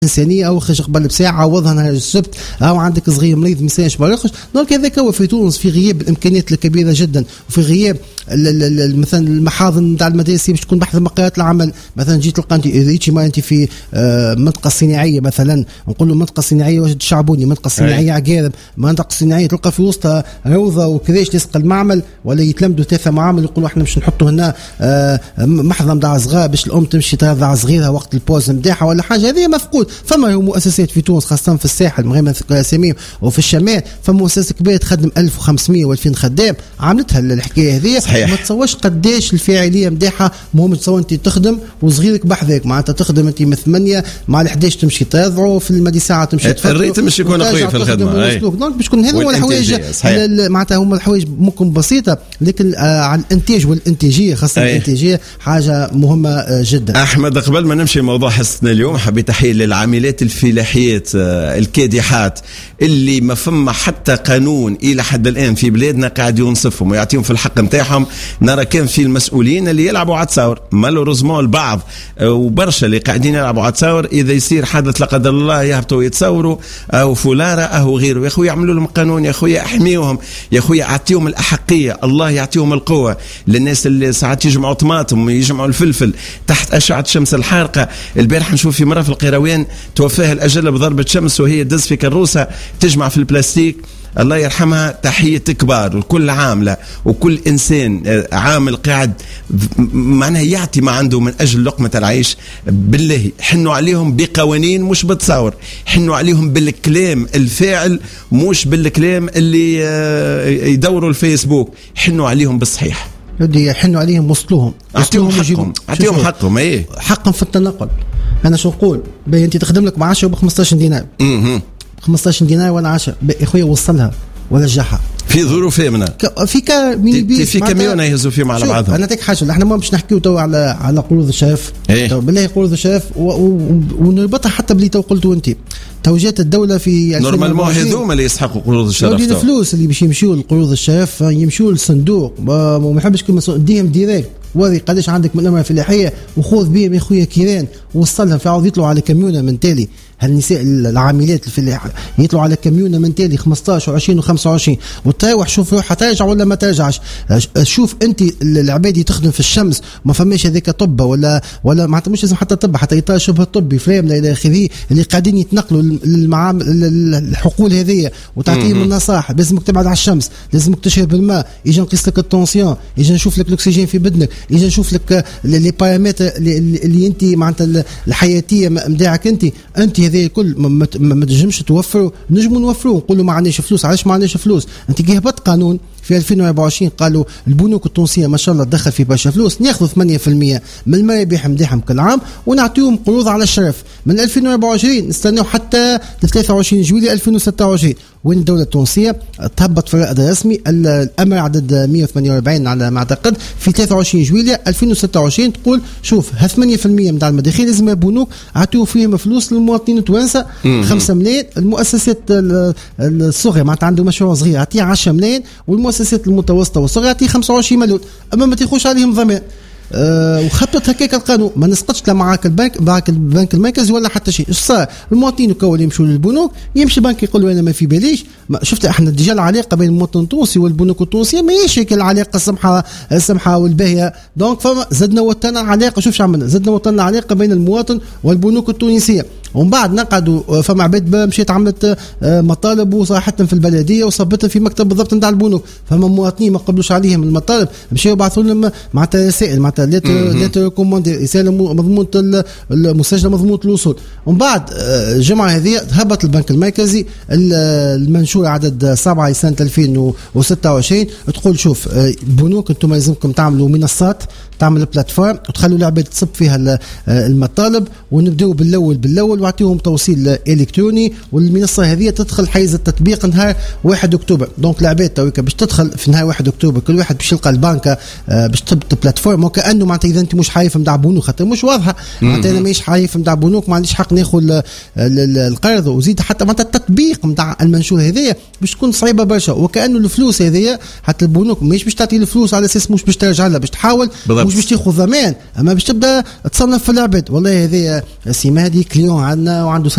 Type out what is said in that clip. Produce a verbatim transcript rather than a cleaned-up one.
إنسانية أو خرج قبل بساعة عوضها نهار السبت، أو عندك صغير مريض ميساش بارخش. دونك هذاك هو في تونس في غياب الإمكانيات الكبيرة جدا، وفي غياب مثلا المحاضن نتاع المدارس باش تكون بحث مقالات العمل. مثلا جيت تلقى أنت إذا ما أنت في منطقة صناعية، مثلا نقول له منطقة صناعية واجد الشعبوني، منطقة صناعية عقارب، منطقة صناعية تلقى في وسطها روضة وكذاش لصق المعمل، ولا يتلمدوا ثلاثة معامل يقولوا احنا باش نحطوا هنا محضن نتاع صغار باش الأم تمشي ترضع صغيرها وقت البوز نتاعها ولا حاجة. هذه مفقود. فما مؤسسات في تونس خاصة في الساحل مغيمة السميم وفي الشمال، فما مؤسسة كبيرة تخدم ألف وخمسمية وألفين خدام عملتها الحكاية هذه. ما تصورش قداش الفاعلية مداحة. مهم تصور انت تخدم وصغيرك بحذاك، معناتها تخدم انت من ثمانية مع الحداش تمشي ترضعوا في المدي ساعة تمشي تفطروا، الريتم مش يكون قوي في الخدمة. دونك باش تكون هذو الحوايج معناتها هما الحوايج ممكن بسيطة، لكن آه على الانتاج والانتاجية خاصة الانتاجية حاجة مهمة آه جدا. أحمد، قبل ما نمشي موضوع حصتنا اليوم حبيت أحيي للعاملات الفلاحيات الكادحات اللي ما فما حتى قانون إلى حد الآن في بلادنا قاعد ينصفهم ويعطيهم في الحق نتاعهم. نرى كان في المسؤولين اللي يلعبوا على تصاور، مالوريزمون البعض وبرشا اللي قاعدين يلعبوا على تصاور، إذا يصير حدث لا قدر الله يهبطوا يتصوروا أو فلارة أو غيره. يا أخويا يعملوا لهم قانون، يا أخويا أحميوهم، يا أخويا أعطيهم الأحقية، الله يعطيهم القوة. للناس اللي ساعات يجمعوا طماطم ويجمعوا الفلفل تحت أشعة الشمس الحارقة. البارح نشوف في مرة في القيروان توفاها الأجل بضربة شمس وهي دز في كروسة تجمع في البلاستيك، الله يرحمها. تحية كبار وكل عاملة وكل إنسان عامل قاعد معناه يعطي ما عنده من أجل لقمة العيش. بالله حنوا عليهم بقوانين مش بتصور، حنوا عليهم بالكلام الفاعل مش بالكلام اللي يدوروا الفيسبوك، حنوا عليهم بالصحيح. بدي يحنوا عليهم وصلوهم أعطيهم حقهم، أعطيهم حقهم. إيه حقهم في التنقل. أنا شو نقول بي أنت تخدم لك بعشرة بخمستاشر دينار، اها خمستاشر دينار وأنا عشرة يا أخويا وصلها ورجعها في ظروف يمنى ك... في كا ميني في كاميون يهزوا فيهم على بعضهم. انا تك حاجه احنا ما باش نحكيو تو على على قروض الشاف إيه؟ بالله قروض الشاف و... و... ونربطها حتى باللي تو قلتوا انت توجيهات الدوله في نورمالمون هذوما اللي يسحقوا قروض الشرف. الفلوس اللي باش يمشيوا لقروض الشاف يمشيوا للصندوق، ما نحبش كلمه ديهم ديريكت. وهذه قداش عندك من امراه فلاحيه وخذ بهم يا خويا كيران ووصلها في عوض يطلعوا على كميونه من تالي. هالنساء العاملات الفلاحه يطلعوا على كميونه من تالي خمستاشر وعشرين وخمسة وعشرين وتروح شوف روحها ترجع ولا ما ترجعش. شوف انت العباد تخدم في الشمس ما فماش هذيك طب ولا ولا ما مش لازم حتى طب، حتى اطار شبه طبي فريم الى اخره اللي قاعدين يتنقلوا للمعامل الحقول هذه وتعطيهم النصائح. لازمك تبعد على الشمس، لازمك تشرب الماء، يجي نقيس لك التونسيون، يجي نشوف لك الاكسجين في بدنك، يجي نشوف لك لي بارامتر اللي, اللي انت معناتها الحياتيه نتاعك انت انت هذه الكل ما تنجمش توفروا. نجموا نوفروا نقولوا ما عندناش فلوس. علاش ما عندناش فلوس؟ انت كي هبط قانون في ألفين وأربعة وعشرين قالوا البنوك التونسيه ما شاء الله تدخل في برشا فلوس، ناخذوا ثمانية بالمئة من المرابح نتاعهم كل عام ونعطيهم قروض على الشرف. من ألفين وأربعة وعشرين نستناو حتى ثلاثة وعشرين جويلية ألفين وستة وعشرين وين الدوله التونسيه تهبط في الرائد الرسمي الامر عدد مئة وثمانية وأربعين على ما اعتقد في ثلاثة وعشرين جويلية ألفين وستة وعشرين تقول شوف ها ثمانية بالمئة من المداخيل لازم البنوك عطيو فيهم فلوس للمواطنين التوانسه خمسة ملايين. المؤسسات الصغيره معناتها عنده مشروع صغير يعطيه عشرة ملايين، والمؤسسات المتوسطه والصغيره يعطيه خمسة وعشرين مليون، اما ما تاخوش عليهم ضمان. أه وخطط هكاك القانون ما نسقطش لا معاك البنك معاك البنك المركزي ولا حتى شيء. ايش صار؟ المواطنين كول يمشوا للبنوك، يمشي البنك يقول له انا ما في باليش. شفت احنا ديجا العلاقه بين المواطن التونسي والبنوك التونسيه ماهيش هيك العلاقه السمحه السمحه والباهيه. دونك فما زدنا وطنا علاقه. شوف شو عملنا، زدنا وطنا علاقه بين المواطن والبنوك التونسيه. ومن بعد نقعدوا فما عباد مشيت عملت مطالب وصراحه في البلديه وصبتها في مكتب بالضبط نتاع البنوك. فما مواطنين ما قبلوش عليهم المطالب مشيوا بعثوا لهم معناتها رسائل معناتها ليتر كوموندي رساله مضمونه المسجله مضمونه الوصول. ومن بعد الجمعه هذه هبط البنك المركزي المنشور عدد سبعة سنه ألفين وستة وعشرين تقول شوف البنوك انتم لازمكم تعملوا منصات، تعمل بلاتفورم وتخلوا العباد تصب فيها المطالب ونبداو بالاول بالاول واعطيهم توصيل الكتروني. والمنصه هذه تدخل حيز التطبيق نهار واحد اكتوبر. دونك العباد تويكا باش تدخل في نهار واحد اكتوبر كل واحد باش يلقى البنكه باش تبط بلاتفورم وكانه معناتها اذا انت مش حايف نتاع بنوك خاطر مش واضحه معناتها انا مانيش حايف نتاع بنوك ما عنديش حق ناخذ القرض. وزيد حتى معناتها التطبيق نتاع المنشور هذايا باش تكون صعيبه برشا وكانه الفلوس هذيا حتى البنوك مش باش تعطي الفلوس على اساس مش باش ترجع لها باش تحاول مش باش تاخذ ضمان، اما باش تبدا تصنف في العباد. والله هذه سي مهدي كليون عندنا وعنده